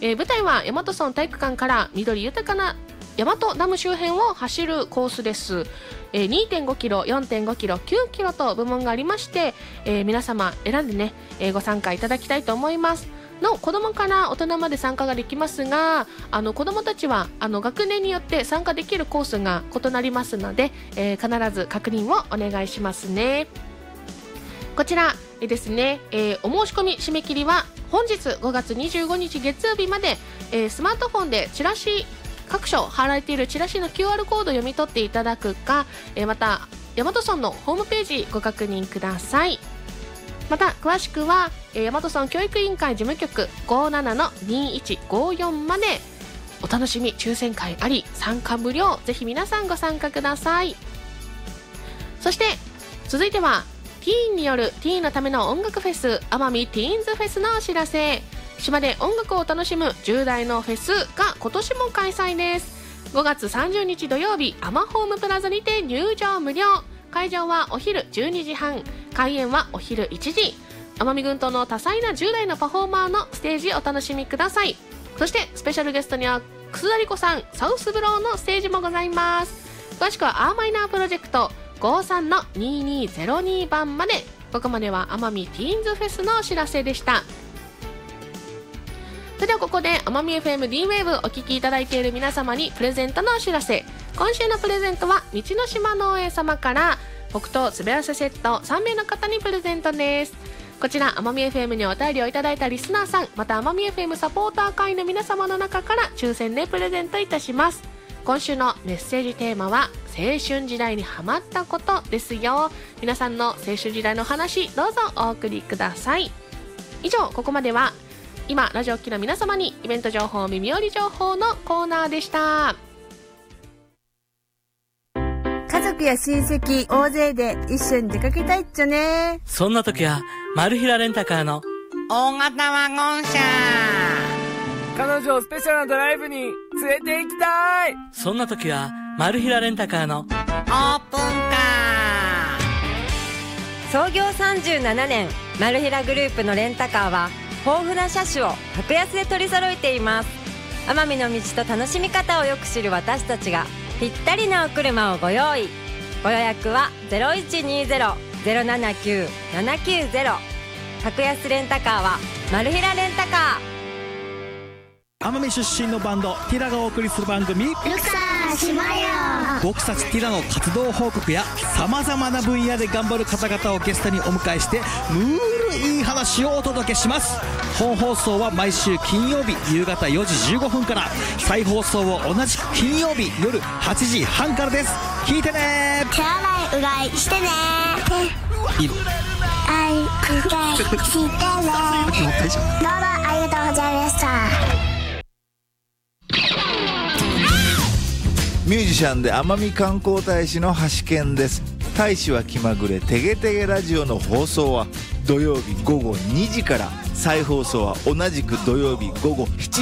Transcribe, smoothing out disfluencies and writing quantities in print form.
舞台は大和村体育館から緑豊かな大和ダム周辺を走るコースです。2.5 キロ、4.5 キロ、9キロと部門がありまして、皆様選んでね、ご参加いただきたいと思います。子供から大人まで参加ができますが、子供たちは学年によって参加できるコースが異なりますので、必ず確認をお願いしますね。こちらですね、お申し込み締め切りは本日5月25日月曜日まで、スマートフォンでチラシ各所貼られているチラシの QR コードを読み取っていただくか、また大和村のホームページご確認ください。また詳しくは大和村教育委員会事務局 57-2154 まで。お楽しみ抽選会あり、参加無料、ぜひ皆さんご参加ください。そして続いてはティーンによるティーンのための音楽フェス、奄美ティーンズフェスのお知らせ。島で音楽を楽しむ10代のフェスが今年も開催です。5月30日土曜日、アマホームプラザにて入場無料。会場はお昼12時半、開演はお昼1時。奄美群島の多彩な10代のパフォーマーのステージをお楽しみください。そしてスペシャルゲストには楠田理子さん、サウスブローのステージもございます。詳しくはアーマイナープロジェクト 53-2202 番まで。ここまでは奄美ティーンズフェスのお知らせでした。それではここで奄美 FM-D-Wave お聞きいただいている皆様にプレゼントのお知らせ。今週のプレゼントは道の島農園様から北東詰め合わせセット3名の方にプレゼントです。こちら奄美 FM にお便りをいただいたリスナーさん、また奄美 FM サポーター会の皆様の中から抽選でプレゼントいたします。今週のメッセージテーマは青春時代にハマったことですよ。皆さんの青春時代の話、どうぞお送りください。以上、ここまでは今ラジオ機の皆様にイベント情報、耳寄り情報のコーナーでした。 家族や親戚大勢で一緒に出かけたいっちゃね。 そんな時はマルヒラレンタカーの大型ワゴン車。 彼女をスペシャルなドライブに連れて行きたい。 そんな時はマルヒラレンタカーのオープンカー。創業37年マルヒラグループのレンタカーは豊富な車種を格安で取り揃えています。奄美の道と楽しみ方をよく知る私たちがぴったりなお車をご用意。ご予約は 0120-079-790。格安レンタカーはマルヒラレンタカー。奄美出身のバンドティラがお送りする番組ルクサー島よ。 僕たちティラの活動報告やさまざまな分野で頑張る方々をゲストにお迎えしてムールいい話をお届けします。本放送は毎週金曜日夕方4時15分から、再放送を同じく金曜日夜8時半からです。聞いてね。 手洗いうがいしてね。 いるあいうがいしてね。どうもありがとうございました。 ミュージシャンで奄美観光大使の橋健です。大使は気まぐれてげてげラジオの放送は土曜日午後2時から、再放送は同じく土曜日午後7